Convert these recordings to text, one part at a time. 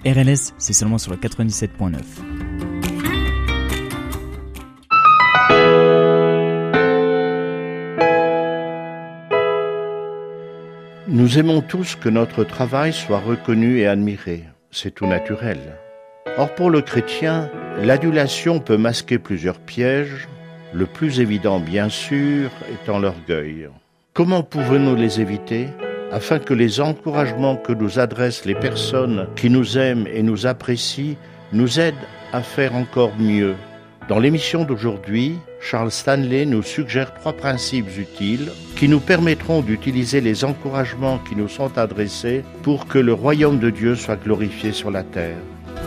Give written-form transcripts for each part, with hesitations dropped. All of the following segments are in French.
RLS, c'est seulement sur le 97.9. Nous aimons tous que notre travail soit reconnu et admiré. C'est tout naturel. Or, pour le chrétien, l'adulation peut masquer plusieurs pièges, le plus évident, bien sûr, étant l'orgueil. Comment pouvons-nous les éviter ? Afin que les encouragements que nous adressent les personnes qui nous aiment et nous apprécient nous aident à faire encore mieux. Dans l'émission d'aujourd'hui, Charles Stanley nous suggère 3 principes utiles qui nous permettront d'utiliser les encouragements qui nous sont adressés pour que le royaume de Dieu soit glorifié sur la terre.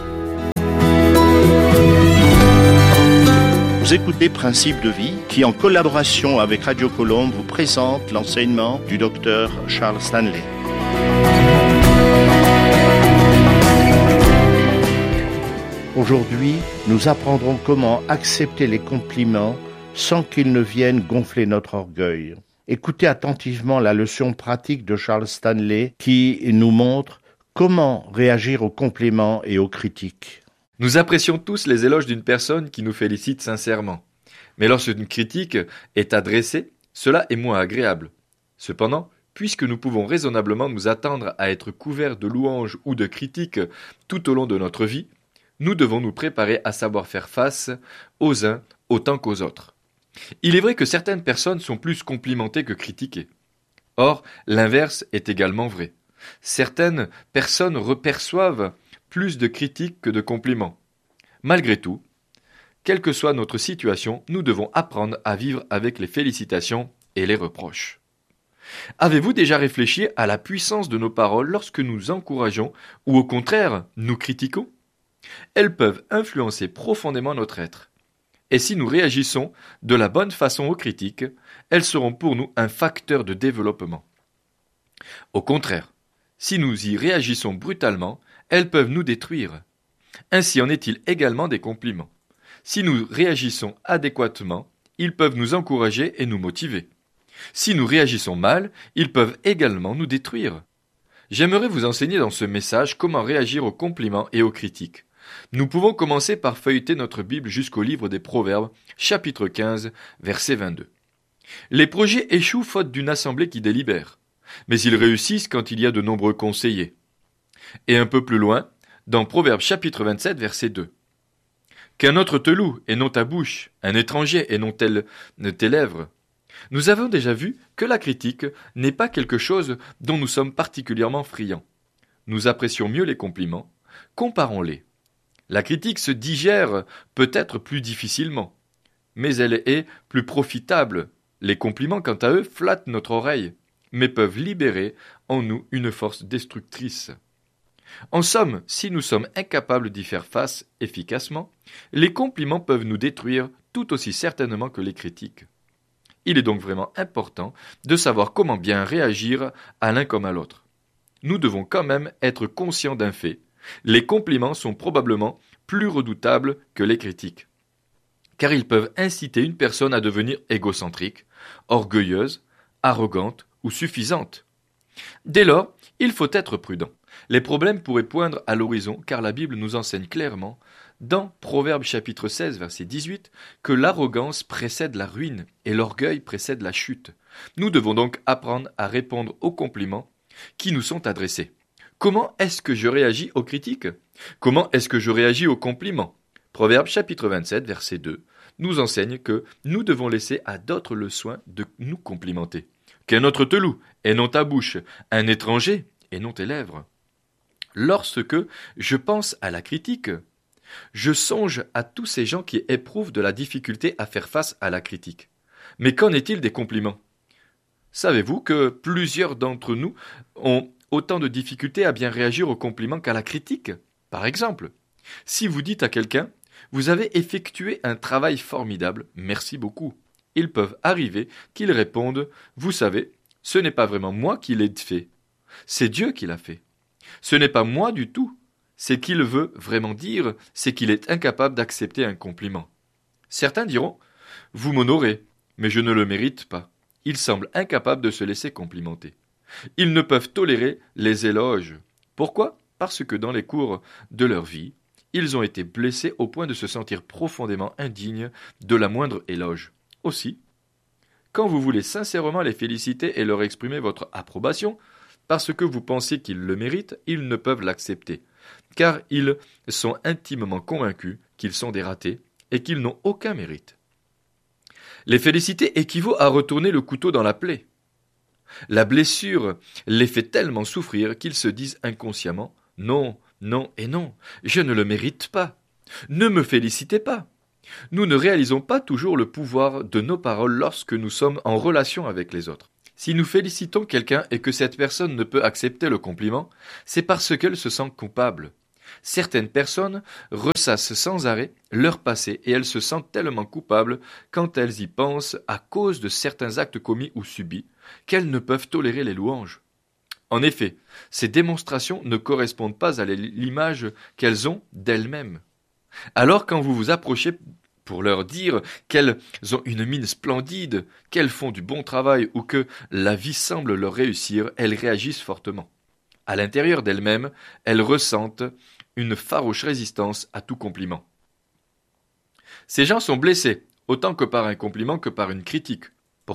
Vous écoutez Principes de vie qui, en collaboration avec Radio Colombe, vous présente l'enseignement du docteur Charles Stanley. Aujourd'hui, nous apprendrons comment accepter les compliments sans qu'ils ne viennent gonfler notre orgueil. Écoutez attentivement la leçon pratique de Charles Stanley qui nous montre comment réagir aux compliments et aux critiques. Nous apprécions tous les éloges d'une personne qui nous félicite sincèrement. Mais lorsqu'une critique est adressée, cela est moins agréable. Cependant, puisque nous pouvons raisonnablement nous attendre à être couverts de louanges ou de critiques tout au long de notre vie, nous devons nous préparer à savoir faire face aux uns autant qu'aux autres. Il est vrai que certaines personnes sont plus complimentées que critiquées. Or, l'inverse est également vrai. Certaines personnes perçoivent plus de critiques que de compliments. Malgré tout, quelle que soit notre situation, nous devons apprendre à vivre avec les félicitations et les reproches. Avez-vous déjà réfléchi à la puissance de nos paroles lorsque nous encourageons ou au contraire, nous critiquons ? Elles peuvent influencer profondément notre être. Et si nous réagissons de la bonne façon aux critiques, elles seront pour nous un facteur de développement. Au contraire, si nous y réagissons brutalement, elles peuvent nous détruire. Ainsi en est-il également des compliments. Si nous réagissons adéquatement, ils peuvent nous encourager et nous motiver. Si nous réagissons mal, ils peuvent également nous détruire. J'aimerais vous enseigner dans ce message comment réagir aux compliments et aux critiques. Nous pouvons commencer par feuilleter notre Bible jusqu'au livre des Proverbes, chapitre 15, verset 22. Les projets échouent faute d'une assemblée qui délibère, mais ils réussissent quand il y a de nombreux conseillers. Et un peu plus loin, dans Proverbes chapitre 27, verset 2. Qu'un autre te loue et non ta bouche, un étranger et non tes lèvres. Nous avons déjà vu que la critique n'est pas quelque chose dont nous sommes particulièrement friands. Nous apprécions mieux les compliments, comparons-les. La critique se digère peut-être plus difficilement, mais elle est plus profitable. Les compliments, quant à eux, flattent notre oreille, mais peuvent libérer en nous une force destructrice. En somme, si nous sommes incapables d'y faire face efficacement, les compliments peuvent nous détruire tout aussi certainement que les critiques. Il est donc vraiment important de savoir comment bien réagir à l'un comme à l'autre. Nous devons quand même être conscients d'un fait. Les compliments sont probablement plus redoutables que les critiques, car ils peuvent inciter une personne à devenir égocentrique, orgueilleuse, arrogante ou suffisante. Dès lors, il faut être prudent. Les problèmes pourraient poindre à l'horizon, car la Bible nous enseigne clairement, dans Proverbes chapitre 16, verset 18, que l'arrogance précède la ruine et l'orgueil précède la chute. Nous devons donc apprendre à répondre aux compliments qui nous sont adressés. Comment est-ce que je réagis aux critiques ? Comment est-ce que je réagis aux compliments ? Proverbes chapitre 27, verset 2, nous enseigne que nous devons laisser à d'autres le soin de nous complimenter. Qu'un autre te loue, et non ta bouche, un étranger, et non tes lèvres. Lorsque je pense à la critique, je songe à tous ces gens qui éprouvent de la difficulté à faire face à la critique. Mais qu'en est-il des compliments ? Savez-vous que plusieurs d'entre nous ont autant de difficultés à bien réagir aux compliments qu'à la critique ? Par exemple, si vous dites à quelqu'un « Vous avez effectué un travail formidable, merci beaucoup », ils peuvent arriver qu'ils répondent « Vous savez, ce n'est pas vraiment moi qui l'ai fait, c'est Dieu qui l'a fait. Ce n'est pas moi du tout. Ce qu'il veut vraiment dire, c'est qu'il est incapable d'accepter un compliment. » Certains diront « Vous m'honorez, mais je ne le mérite pas. » Ils semblent incapables de se laisser complimenter. Ils ne peuvent tolérer les éloges. Pourquoi ? parce que dans les cours de leur vie, ils ont été blessés au point de se sentir profondément indignes de la moindre éloge. Aussi, quand vous voulez sincèrement les féliciter et leur exprimer votre approbation, parce que vous pensez qu'ils le méritent, ils ne peuvent l'accepter, car ils sont intimement convaincus qu'ils sont des ratés et qu'ils n'ont aucun mérite. Les féliciter équivaut à retourner le couteau dans la plaie. La blessure les fait tellement souffrir qu'ils se disent inconsciemment « Non, non et non, je ne le mérite pas. Ne me félicitez pas. » Nous ne réalisons pas toujours le pouvoir de nos paroles lorsque nous sommes en relation avec les autres. Si nous félicitons quelqu'un et que cette personne ne peut accepter le compliment, c'est parce qu'elle se sent coupable. Certaines personnes ressassent sans arrêt leur passé et elles se sentent tellement coupables quand elles y pensent à cause de certains actes commis ou subis qu'elles ne peuvent tolérer les louanges. En effet, ces démonstrations ne correspondent pas à l'image qu'elles ont d'elles-mêmes. Alors quand vous vous approchez pour leur dire qu'elles ont une mine splendide, qu'elles font du bon travail ou que la vie semble leur réussir, elles réagissent fortement. À l'intérieur d'elles-mêmes, elles ressentent une farouche résistance à tout compliment. Ces gens sont blessés, autant que par un compliment que par une critique. Pourquoi ?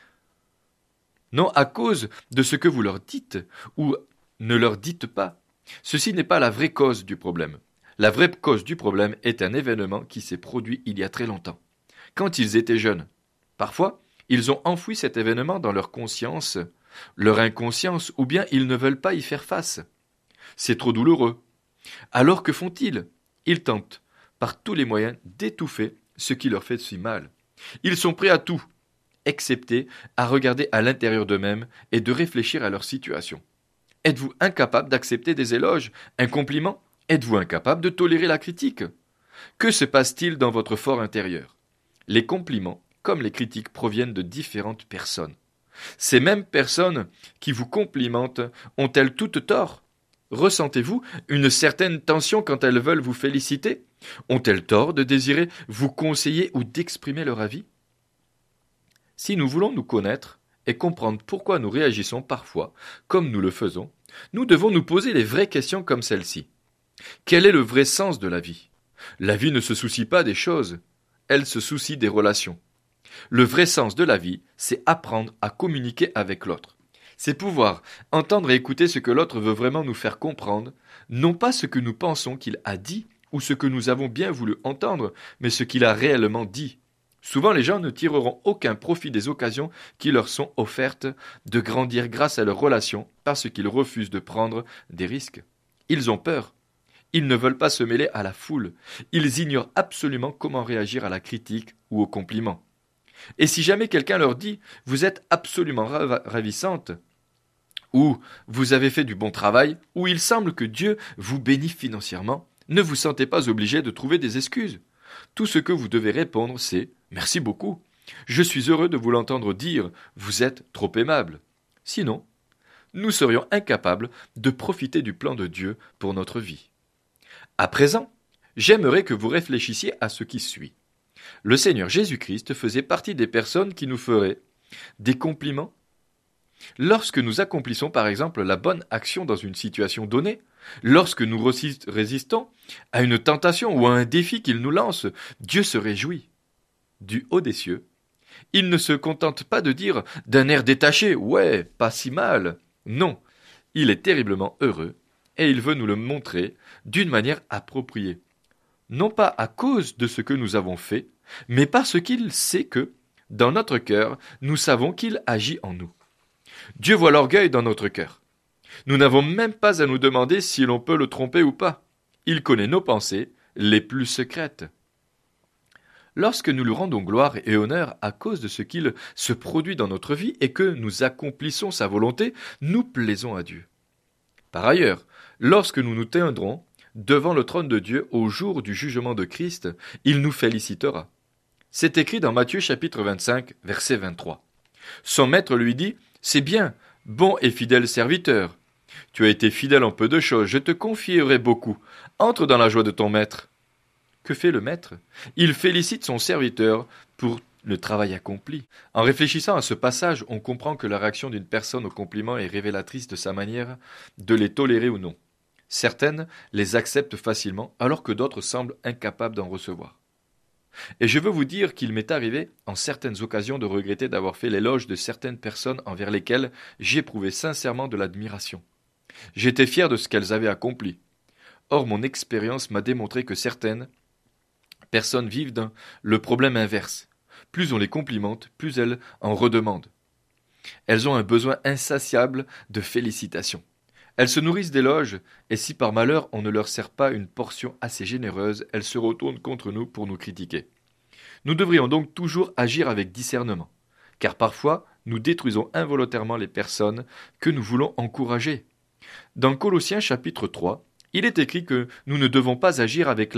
Non à cause de ce que vous leur dites ou ne leur dites pas. Ceci n'est pas la vraie cause du problème. La vraie cause du problème est un événement qui s'est produit il y a très longtemps, quand ils étaient jeunes. Parfois, ils ont enfoui cet événement dans leur conscience, leur inconscience, ou bien ils ne veulent pas y faire face. C'est trop douloureux. Alors que font-ils ? Ils tentent, par tous les moyens, d'étouffer ce qui leur fait si mal. Ils sont prêts à tout, excepté à regarder à l'intérieur d'eux-mêmes et de réfléchir à leur situation. Êtes-vous incapable d'accepter des éloges, un compliment ? Êtes-vous incapable de tolérer la critique ? Que se passe-t-il dans votre fort intérieur ? Les compliments, comme les critiques, proviennent de différentes personnes. Ces mêmes personnes qui vous complimentent ont-elles toutes tort ? Ressentez-vous une certaine tension quand elles veulent vous féliciter ? Ont-elles tort de désirer vous conseiller ou d'exprimer leur avis ? Si nous voulons nous connaître et comprendre pourquoi nous réagissons parfois comme nous le faisons, nous devons nous poser les vraies questions comme celle-ci. Quel est le vrai sens de la vie ? La vie ne se soucie pas des choses, elle se soucie des relations. Le vrai sens de la vie, c'est apprendre à communiquer avec l'autre. C'est pouvoir entendre et écouter ce que l'autre veut vraiment nous faire comprendre, non pas ce que nous pensons qu'il a dit ou ce que nous avons bien voulu entendre, mais ce qu'il a réellement dit. Souvent, les gens ne tireront aucun profit des occasions qui leur sont offertes de grandir grâce à leurs relations parce qu'ils refusent de prendre des risques. Ils ont peur. Ils ne veulent pas se mêler à la foule. Ils ignorent absolument comment réagir à la critique ou au compliment. Et si jamais quelqu'un leur dit « vous êtes absolument ravissante » ou « vous avez fait du bon travail » ou « il semble que Dieu vous bénit financièrement », ne vous sentez pas obligé de trouver des excuses. Tout ce que vous devez répondre, c'est « merci beaucoup, je suis heureux de vous l'entendre dire, vous êtes trop aimable ». Sinon, nous serions incapables de profiter du plan de Dieu pour notre vie. À présent, j'aimerais que vous réfléchissiez à ce qui suit. Le Seigneur Jésus-Christ faisait partie des personnes qui nous feraient des compliments. Lorsque nous accomplissons par exemple la bonne action dans une situation donnée, lorsque nous résistons à une tentation ou à un défi qu'il nous lance, Dieu se réjouit. Du haut des cieux, il ne se contente pas de dire d'un air détaché « ouais, pas si mal ». Non, il est terriblement heureux et il veut nous le montrer d'une manière appropriée. Non pas à cause de ce que nous avons fait, mais parce qu'il sait que, dans notre cœur, nous savons qu'il agit en nous. Dieu voit l'orgueil dans notre cœur. Nous n'avons même pas à nous demander si l'on peut le tromper ou pas. Il connaît nos pensées les plus secrètes. Lorsque nous lui rendons gloire et honneur à cause de ce qu'il se produit dans notre vie et que nous accomplissons sa volonté, nous plaisons à Dieu. Par ailleurs, lorsque nous nous tiendrons devant le trône de Dieu au jour du jugement de Christ, il nous félicitera. C'est écrit dans Matthieu chapitre 25, verset 23. Son maître lui dit « C'est bien, bon et fidèle serviteur. Tu as été fidèle en peu de choses, je te confierai beaucoup. Entre dans la joie de ton maître. » Que fait le maître ? Il félicite son serviteur pour le travail accompli. En réfléchissant à ce passage, on comprend que la réaction d'une personne au compliment est révélatrice de sa manière de les tolérer ou non. Certaines les acceptent facilement, alors que d'autres semblent incapables d'en recevoir. Et je veux vous dire qu'il m'est arrivé, en certaines occasions, de regretter d'avoir fait l'éloge de certaines personnes envers lesquelles j'éprouvais sincèrement de l'admiration. J'étais fier de ce qu'elles avaient accompli. Or, mon expérience m'a démontré que certaines personnes vivent le problème inverse. Plus on les complimente, plus elles en redemandent. Elles ont un besoin insatiable de félicitations. Elles se nourrissent d'éloges, et si par malheur on ne leur sert pas une portion assez généreuse, elles se retournent contre nous pour nous critiquer. Nous devrions donc toujours agir avec discernement, car parfois nous détruisons involontairement les personnes que nous voulons encourager. Dans Colossiens chapitre 3, il est écrit que nous ne devons pas agir avec